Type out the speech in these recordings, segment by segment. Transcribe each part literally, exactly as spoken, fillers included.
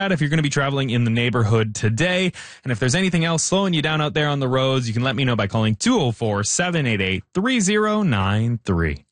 if you're going to be traveling in the neighborhood today. And if there's anything else slowing you down out there on the roads, you can let me know by calling two oh four, seven eight eight, three oh nine three.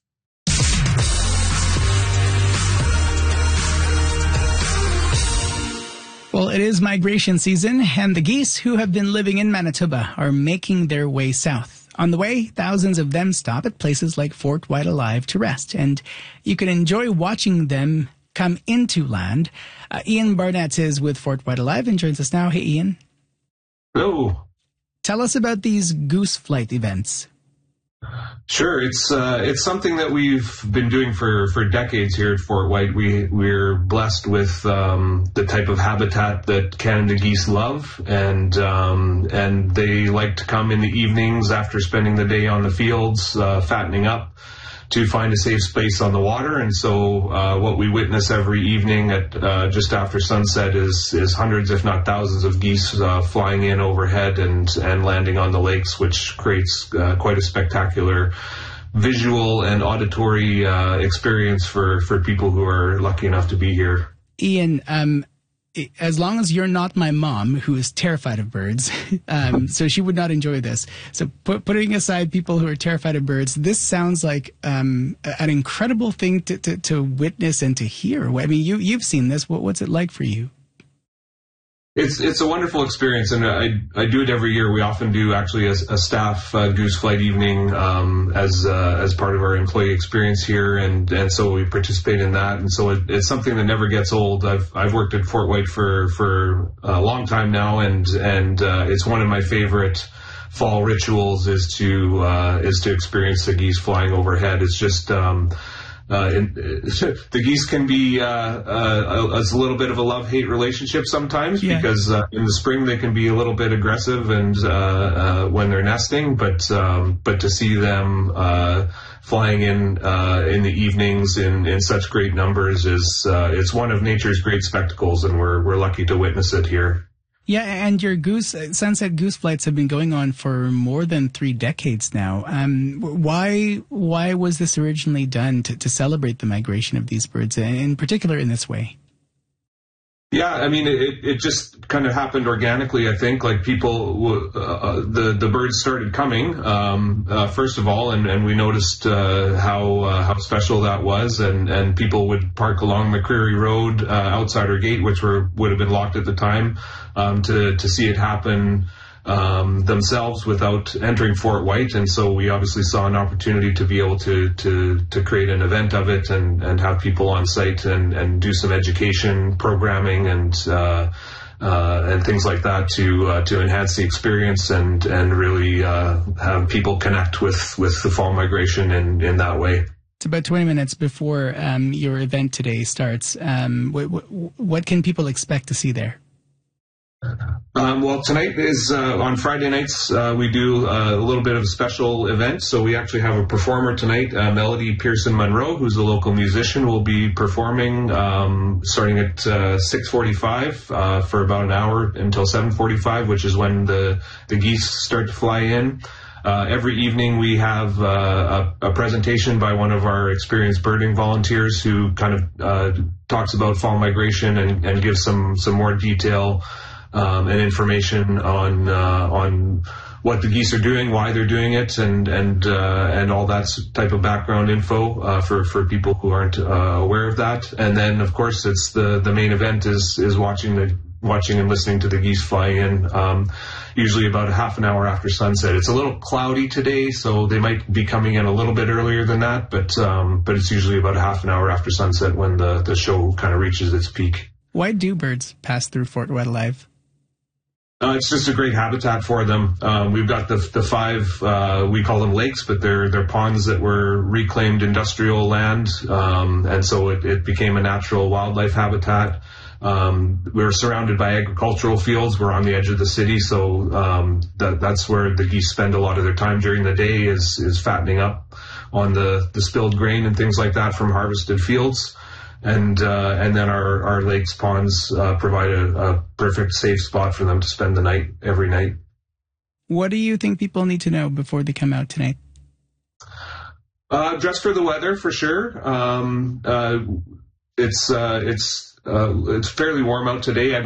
Well, it is migration season, and the geese who have been living in Manitoba are making their way south. On the way, thousands of them stop at places like Fort Whyte Alive to rest, and you can enjoy watching them come into land. Uh, Ian Barnett is with Fort Whyte Alive and joins us now. Hey, Ian. Hello. Tell us about these goose flight events. Sure, it's uh, it's something that we've been doing for, for decades here at Fort Whyte. We we're blessed with um, the type of habitat that Canada geese love, and um, and they like to come in the evenings after spending the day on the fields, uh, fattening up, to find a safe space on the water. And so uh, what we witness every evening at uh, just after sunset is is hundreds, if not thousands, of geese uh, flying in overhead and, and landing on the lakes, which creates uh, quite a spectacular visual and auditory uh, experience for, for people who are lucky enough to be here. Ian, um, as long as you're not my mom, who is terrified of birds, um, so she would not enjoy this. So put, putting aside people who are terrified of birds, this sounds like um, an incredible thing to, to, to witness and to hear. I mean, you, you've seen this. What, what's it like for you? It's it's a wonderful experience, and I I do it every year. We often do actually a, a staff uh, goose flight evening um, as uh, as part of our employee experience here, and, and so we participate in that. And so it, it's something that never gets old. I've I've worked at Fort Whyte for for a long time now, and and uh, it's one of my favorite fall rituals is to uh, is to experience the geese flying overhead. It's just um, Uh, and, uh, the geese can be uh, uh, a, a little bit of a love-hate relationship sometimes, yeah. because uh, in the spring they can be a little bit aggressive and uh, uh, when they're nesting, but um, but to see them uh, flying in uh, in the evenings in, in such great numbers is uh, it's one of nature's great spectacles, and we're we're lucky to witness it here. Yeah, and your goose sunset goose flights have been going on for more than three decades now. Um, why why was this originally done to, to celebrate the migration of these birds, in particular in this way? Yeah, I mean, it, it just kind of happened organically, I think. Like people, uh, the the birds started coming, um, uh, first of all, and, and we noticed uh, how uh, how special that was, and, and people would park along McCreary Road uh, outside our gate, which were would have been locked at the time, um, to to see it happen um, themselves without entering Fort Whyte. And so we obviously saw an opportunity to be able to to, to create an event of it and, and have people on site and, and do some education programming and uh, uh, and things like that to uh, to enhance the experience and and really uh, have people connect with, with the fall migration in, in that way. It's about twenty minutes before um, your event today starts. Um, what, what, what can people expect to see there? Um, well, tonight is uh, on Friday nights. Uh, we do uh, a little bit of a special event. So we actually have a performer tonight, uh, Melody Pearson Monroe, who's a local musician, will be performing um, starting at uh, six forty-five uh, for about an hour until seven forty-five, which is when the the geese start to fly in. Uh, every evening we have uh, a, a presentation by one of our experienced birding volunteers who kind of uh, talks about fall migration and, and gives some some more detail Um, and information on uh, on what the geese are doing, why they're doing it, and and uh, and all that type of background info uh, for for people who aren't uh, aware of that. And then, of course, it's the the main event is is watching the watching and listening to the geese fly in. Um, usually about a half an hour after sunset. It's a little cloudy today, so they might be coming in a little bit earlier than that, but um, but it's usually about a half an hour after sunset when the the show kind of reaches its peak. Why do birds pass through Fort Whyte Alive? Uh, it's just a great habitat for them. Um, we've got the the five, uh, we call them lakes, but they're they're ponds that were reclaimed industrial land, um, and so it, it became a natural wildlife habitat. Um, we're surrounded by agricultural fields. We're on the edge of the city, so um, that that's where the geese spend a lot of their time during the day is is fattening up on the, the spilled grain and things like that from harvested fields. And uh, and then our, our lakes, ponds uh, provide a, a perfect safe spot for them to spend the night every night. What do you think people need to know before they come out tonight? Uh, dress for the weather, for sure. Um, uh, it's uh, it's uh, it's fairly warm out today. I